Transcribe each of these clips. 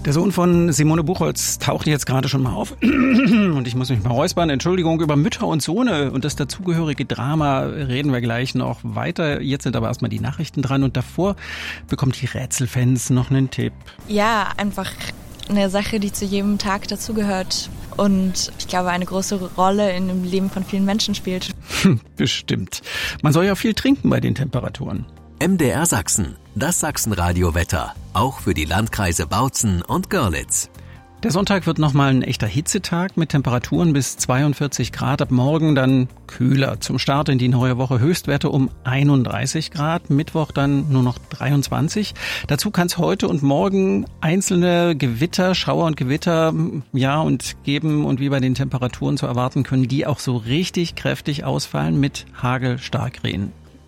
Der Sohn von Simone Buchholz taucht jetzt gerade schon mal auf und ich muss mich mal räuspern. Entschuldigung, über Mütter und Sohne und das dazugehörige Drama reden wir gleich noch weiter. Jetzt sind aber erstmal die Nachrichten dran und davor bekommt die Rätselfans noch einen Tipp. Ja, einfach eine Sache, die zu jedem Tag dazugehört und ich glaube eine große Rolle in dem Leben von vielen Menschen spielt. Bestimmt. Man soll ja viel trinken bei den Temperaturen. MDR Sachsen, das Sachsen-Radio-Wetter, auch für die Landkreise Bautzen und Görlitz. Der Sonntag wird nochmal ein echter Hitzetag mit Temperaturen bis 42 Grad. Ab morgen dann kühler. Zum Start in die neue Woche Höchstwerte um 31 Grad. Mittwoch dann nur noch 23. Dazu kann es heute und morgen einzelne Gewitter, Schauer und Gewitter, geben. Und wie bei den Temperaturen zu erwarten, können die auch so richtig kräftig ausfallen mit Hagel, Starkregen.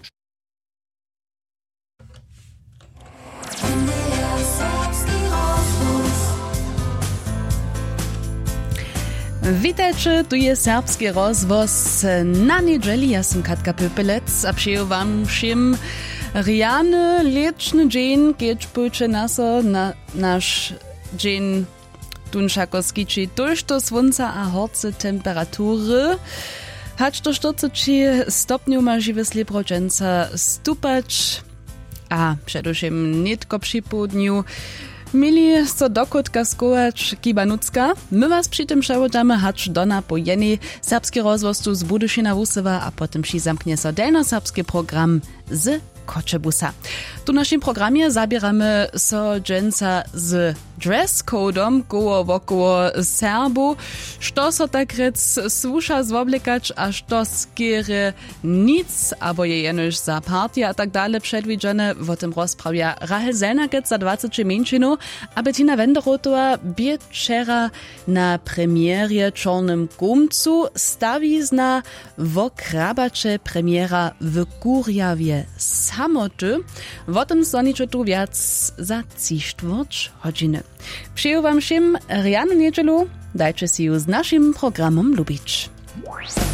Witajcie, tu je serbski rozvoz na niedzieli. Ja sam Katka Pöpelec, a przyjął wam všim rijany liczny dzień, kiedy pójdzie na nasz dzień tunšakoskiči tuż do słońca a horce temperatury. Hać do 40 stopniów ma żywe slibroczęca stupać, a przedewším nitko przy południu Mili so dokotka skołać Kibanucka. My was przy tym przewodzamy hacz dona po jeni serbski rozvoz tu z Budyšina Wusewa, a potem przy zamknie so delnoserbski program z Koczebusa. Tu w naszym programie zabieramy so dżęca z dress-codom koło Serbu, što so tak rec słusza zwoblikać, a što skiery nic, abo je jenož za partie a tak dalej przedwidziane. W tym rozprawia Rahel Zelnagec za 20 minut, a Bettina Wenderotowa wieczera na premierie Czornym Gumcu stawizna wokrabacze premiera w Kurjawie samoty. W tym sonicie tu wiac za 3/4 godziny. Przyjął wam všim rjanu niedzielu, dajcie si ju z naszym programom lubić.